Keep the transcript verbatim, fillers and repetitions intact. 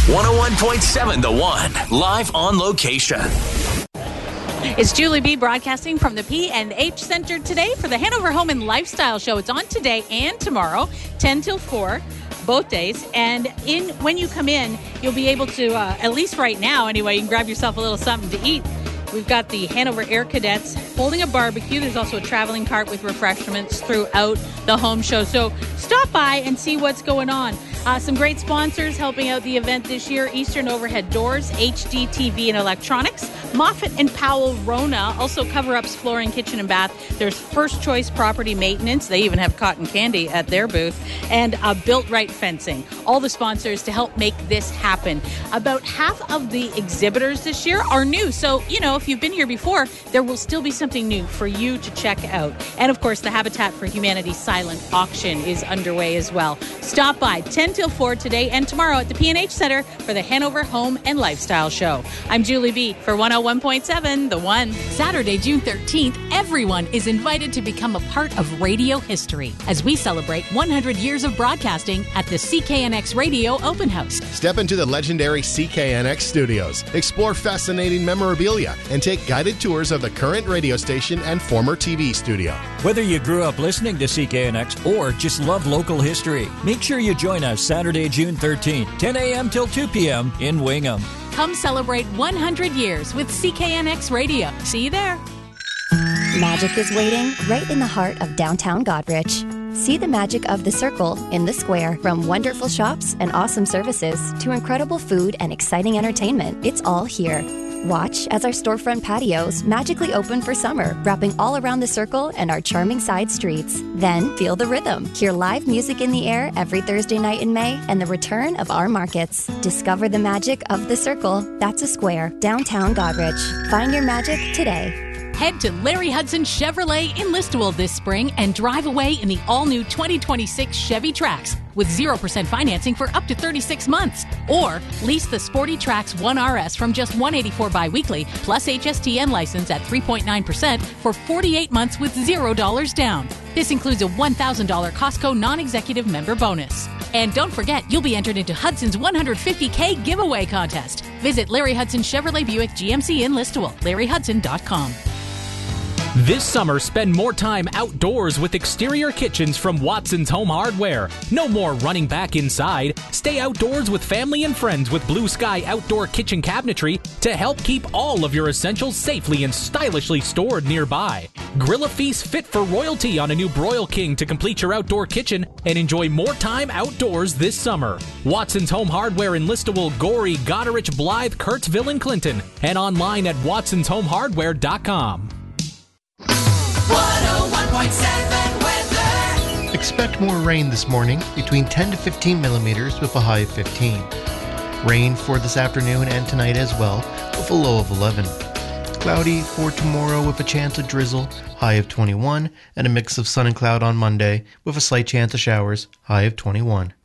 one oh one point seven The One, live on location. It's Julie B. broadcasting from the P and H Center today for the Hanover Home and Lifestyle Show. It's on today and tomorrow, ten till four, both days. And in when you come in, you'll be able to, uh, at least right now anyway, you can grab yourself a little something to eat. We've got the Hanover Air Cadets holding a barbecue. There's also a traveling cart with refreshments throughout the home show. So stop by and see what's going on. Uh, some great sponsors helping out the event this year: Eastern Overhead Doors, H D T V and Electronics, Moffett and Powell Rona, also Cover Ups Flooring, Kitchen and Bath. There's First Choice Property Maintenance. They even have cotton candy at their booth. And uh, Built Right Fencing. All the sponsors to help make this happen. About half of the exhibitors this year are new. So, you know, if you've been here before, there will still be something new for you to check out. And, of course, the Habitat for Humanity silent auction is underway as well. Stop by ten till four today and tomorrow at the P and H Center for the Hanover Home and Lifestyle Show. I'm Julie B. for one oh one point seven The One. Saturday, June thirteenth, everyone is invited to become a part of radio history as we celebrate one hundred years of broadcasting at the C K N X Radio Open House. Step into the legendary C K N X studios, explore fascinating memorabilia, and take guided tours of the current radio station and former T V studio. Whether you grew up listening to C K N X or just love local history, make sure you join us Saturday, June thirteenth, ten a.m. till two p.m. in Wingham. Come celebrate one hundred years with C K N X Radio. See you there. Magic is waiting right in the heart of downtown Godrich. See the magic of the Circle in the Square. From wonderful shops and awesome services to incredible food and exciting entertainment, it's all here. Watch as our storefront patios magically open for summer, wrapping all around the Circle and our charming side streets. Then feel the rhythm. Hear live music in the air every Thursday night in May and the return of our markets. Discover the magic of the Circle. That's a Square. Downtown Godrich. Find your magic today. Head to Larry Hudson Chevrolet in Listowel this spring and drive away in the all-new twenty twenty-six Chevy Trax with zero percent financing for up to thirty-six months. Or lease the Sporty Trax one R S from just one hundred eighty-four dollars biweekly plus H S T N license at three point nine percent for forty-eight months with zero dollars down. This includes a one thousand dollars Costco non-executive member bonus. And don't forget, you'll be entered into Hudson's one hundred fifty K giveaway contest. Visit Larry Hudson Chevrolet Buick G M C in Listowel, larry hudson dot com. This summer, spend more time outdoors with exterior kitchens from Watson's Home Hardware. No more running back inside. Stay outdoors with family and friends with Blue Sky Outdoor Kitchen Cabinetry to help keep all of your essentials safely and stylishly stored nearby. Grill a feast fit for royalty on a new Broil King to complete your outdoor kitchen and enjoy more time outdoors this summer. Watson's Home Hardware in Listowel, Gorey, Goderich, Blythe, Kurtzville, and Clinton, and online at watsons home hardware dot com. one oh one point seven weather. Expect more rain this morning, between ten to fifteen millimeters with a high of fifteen. Rain for this afternoon and tonight as well, with a low of eleven. Cloudy for tomorrow with a chance of drizzle, high of twenty-one, and a mix of sun and cloud on Monday with a slight chance of showers, high of twenty-one.